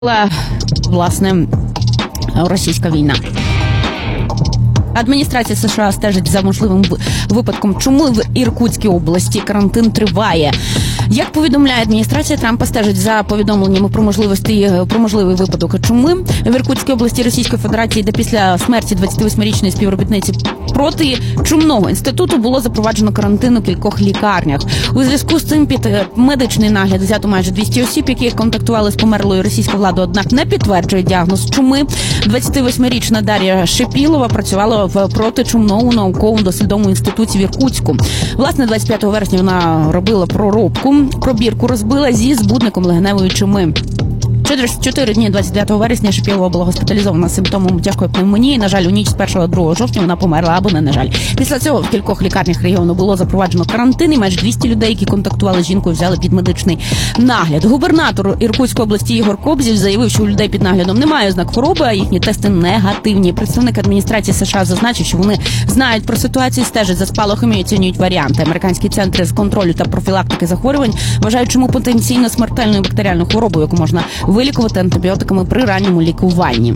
власне, російська війна. Адміністрація США стежить за можливим випадком чуми в Іркутській області. Карантин триває. Як повідомляє адміністрація, Трампа стежить за повідомленнями про можливий випадок чуми в Іркутській області Російської Федерації, де після смерті 28-річної співробітниці протичумного інституту було запроваджено карантин у кількох лікарнях. У зв'язку з цим під медичний нагляд взято майже 200 осіб, які контактували з померлою російською владою, однак не підтверджує діагноз чуми. 28-річна Дар'я Шипілова працювала в протичумному науковому дослідовому інституті в Іркутську. Власне, 25 вересня вона робила пробірку робила зі збудником легеневої чуми. Через 4 дні 29 вересня Шипілова була госпіталізована з симптомом тяжкої пневмонії. На жаль, у ніч з 1-2 жовтня вона померла або не на жаль. Після цього в кількох лікарнях регіону було запроваджено карантин, і майже 200 людей, які контактували з жінкою, взяли під медичний нагляд. Губернатор Іркутської області Ігор Кобзєв заявив, що у людей під наглядом немає ознак хвороби, а їхні тести негативні. Представник адміністрації США зазначив, що вони знають про ситуацію, стежать за спалахами і оцінюють варіанти. Американські центри з контролю та профілактики захворювань вважають чому потенційно смертельною бактеріальною хворобою, яку можна вилікувати антибіотиками при ранньому лікуванні.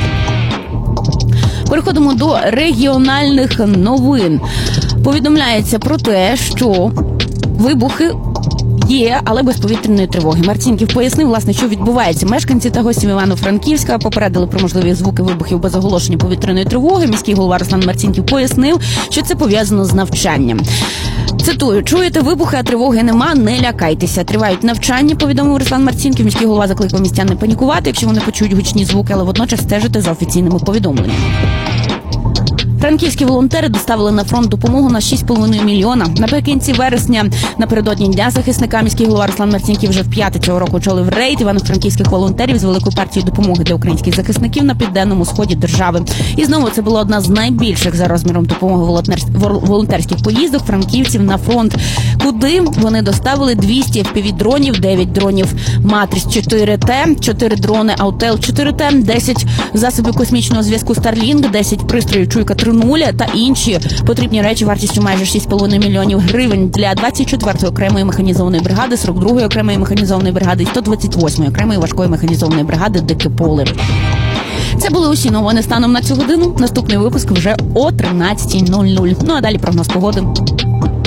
Переходимо до регіональних новин. Повідомляється про те, що вибухи є, але без повітряної тривоги. Марцінків пояснив, власне, що відбувається. Мешканці та гості Івано-Франківська попередили про можливі звуки вибухів без оголошення повітряної тривоги. Міський голова Руслан Марцінків пояснив, що це пов'язано з навчанням. Цитую: «Чуєте вибухи, а тривоги нема, не лякайтеся. Тривають навчання», повідомив Руслан Марцінків. Міський голова закликав містян не панікувати, якщо вони почують гучні звуки, але водночас стежити за офіційними повідомленнями. Франківські волонтери доставили на фронт допомогу на 6,5 мільйона. Наприкінці вересня, напередодні Дня захисника, міський голова Руслан Марцінків вже вп'яте цього року очолив рейд івано-франківських волонтерів з великою партією допомоги для українських захисників на південному сході держави. І знову це була одна з найбільших за розміром допомоги волонтерських поїздок франківців на фронт, куди вони доставили 200 FPV-дронів, 9 дронів Матріс 4T, 4 дрони Autel 4T, 10 засобів космічного зв'язку Starlink, 10 пристроїв Чуйка 3.0 та інші потрібні речі вартістю майже 6,5 мільйонів гривень для 24-ї окремої механізованої бригади, 42-ї окремої механізованої бригади і 128-ї окремої важкої механізованої бригади «Дике поле». Це були усі новини станом на цю годину. Наступний випуск вже о 13:00. Ну а далі прогноз погоди.